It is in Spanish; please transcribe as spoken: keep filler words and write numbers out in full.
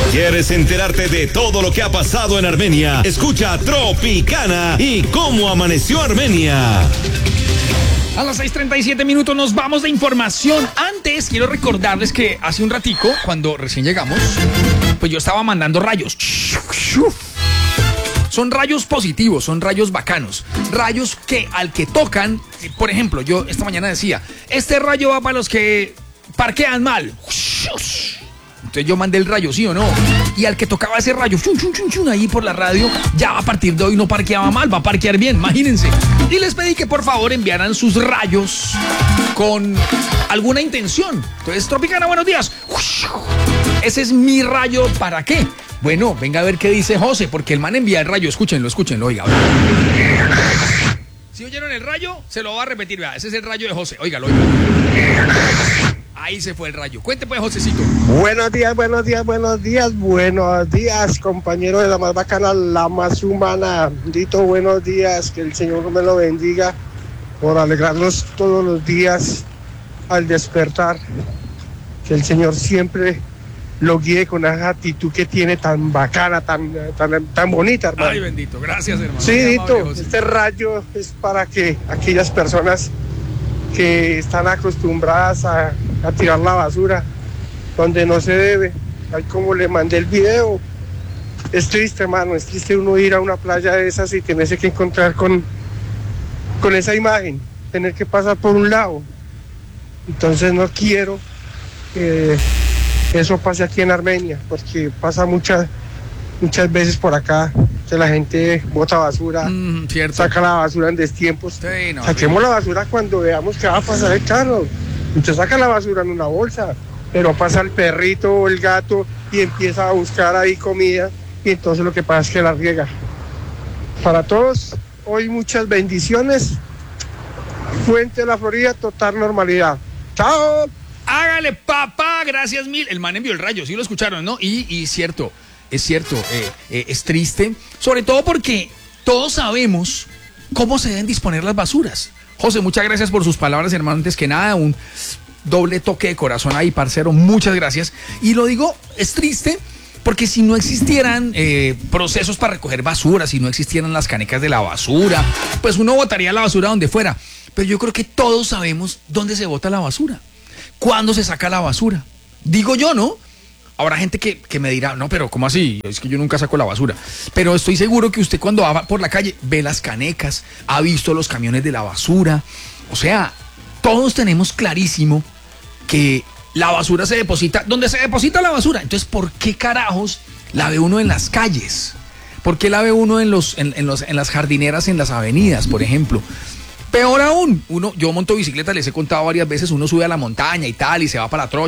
¿Quieres enterarte de todo lo que ha pasado en Armenia? Escucha Tropicana y cómo amaneció Armenia. A las seis treinta y siete minutos nos vamos de información. Antes quiero recordarles que hace un ratico, cuando recién llegamos, pues yo estaba mandando rayos. Son rayos positivos, son rayos bacanos. Rayos que al que tocan, por ejemplo, yo esta mañana decía, este rayo va para los que parquean mal. Entonces yo mandé el rayo, ¿sí o no? Y al que tocaba ese rayo, chun, chun, chun, chun, ahí por la radio, ya a partir de hoy no parqueaba mal, va a parquear bien, imagínense. Y les pedí que por favor enviaran sus rayos con alguna intención. Entonces, Tropicana, buenos días. Ese es mi rayo, ¿para qué? Bueno, venga a ver qué dice José, porque el man envía el rayo, escúchenlo, escúchenlo, oiga. Si oyeron el rayo, se lo va a repetir, vea, ese es el rayo de José, óigalo, oiga. Ahí se fue el rayo. Cuente pues, Josecito. Buenos días, buenos días, buenos días, buenos días, compañero de la más bacana, la más humana. Dito, buenos días, que el Señor me lo bendiga por alegrarnos todos los días al despertar. Que el Señor siempre lo guíe con esa actitud que tiene tan bacana, tan, tan, tan bonita, hermano. Ay, bendito, gracias, hermano. Sí, Dito, este rayo es para que aquellas personas que están acostumbradas a, a tirar la basura donde no se debe, tal como le mandé el video. Es triste, hermano, es triste uno ir a una playa de esas y tenerse que encontrar con, con esa imagen, tener que pasar por un lado. Entonces no quiero que eso pase aquí en Armenia, porque pasa muchas, muchas veces por acá, que la gente bota basura, mm, saca la basura en destiempos. Sí, no, Saquemos sí. la basura cuando veamos que va a pasar el carro. Usted saca la basura en una bolsa, pero pasa el perrito o el gato y empieza a buscar ahí comida, y entonces lo que pasa es que la riega. Para todos, hoy muchas bendiciones. Fuente de la Florida, total normalidad. ¡Chao! Hágale, papá, gracias mil. El man envió el rayo, sí lo escucharon, ¿no? Y, y cierto, es cierto, eh, eh, es triste, sobre todo porque todos sabemos cómo se deben disponer las basuras. José, muchas gracias por sus palabras, hermano. Antes que nada, un doble toque de corazón ahí, parcero, muchas gracias. Y lo digo, es triste porque si no existieran eh, procesos para recoger basura, si no existieran las canecas de la basura, pues uno botaría la basura donde fuera. Pero yo creo que todos sabemos dónde se bota la basura, cuándo se saca la basura. Digo yo, ¿no? Habrá gente que, que me dirá, no, pero ¿cómo así? Es que yo nunca saco la basura. Pero estoy seguro que usted cuando va por la calle ve las canecas, ha visto los camiones de la basura. O sea, todos tenemos clarísimo que la basura se deposita donde se deposita la basura. Entonces, ¿por qué carajos la ve uno en las calles? ¿Por qué la ve uno en, los, en, en, los, en las jardineras, en las avenidas, por ejemplo? Peor aún, uno, yo monto bicicleta, les he contado varias veces, uno sube a la montaña y tal, y se va para la trocha.